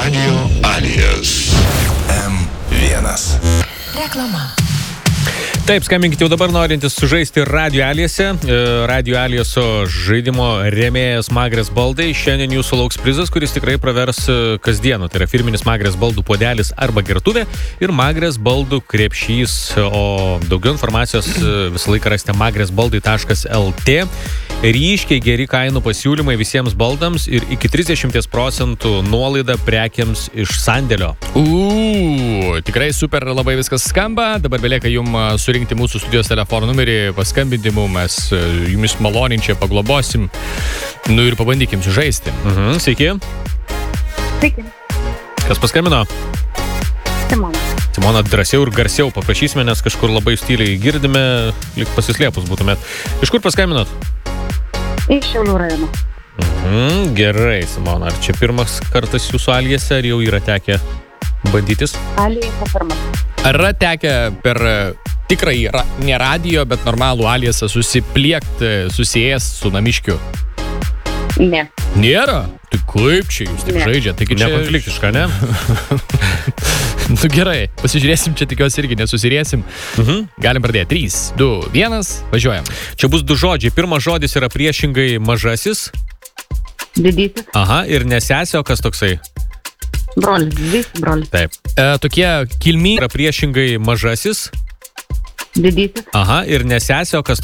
Radio Alias. M1. Reklama. Taip, skambinkite jau dabar norintys sužaisti Radio Aliase. Radio Aliaso žaidimo rėmėjas Magrės baldai. Šiandien jūsų lauks prizas, kuris tikrai pravers kasdieną. Tai yra firminis Magrės baldų puodelis arba gertuvė ir Magrės baldų krepšys. O daugiau informacijos visą laiką rasite magresbaldai.lt. Ryškiai geri kainų pasiūlymai visiems baldams ir iki 30% nuolaida prekiams iš sandėlio. Tikrai super, labai viskas skamba. Dabar belieka jums surinkti mūsų studijos telefono numerį, paskambinti mums, mes jumis maloninčiai paglobosim. Nu ir pabandykim sužaisti. Sveiki. Sveiki. Kas paskambino? Simona. Simona, drąsiau ir garsiau paprašysime, nes kažkur labai styliai girdime, lyg pasislėpus būtumėt. Iš kur paskambinot? Iš Šiaulių rajono. Gerai, Simona. Ar čia pirmas kartas jūsų Aliase, ar jau yra tekę bandytis? Aliase pirmas. Ar yra tekę per tikrai ne radio, bet normalų Aliasą susipliekti, susijęs su namiškiu? Ne. Nėra? Tai kaip čia jūs taip žaidžiat? Taigi čia nekonfliktiška, ne? Nu gerai, pasižiūrėsim, čia tikiuosi irgi nesusirėsim. Galim pradėti. 3, 2, 1, važiuojam. Čia bus du žodžiai. Pirmas žodis yra priešingai mažasis. Didysis. Aha, ir nesesė, o kas toksai? Brolis. Didysis brolis. Taip. Tokie kilmingi. Yra priešingai mažasis. Didysis. Aha, ir nesesė, o kas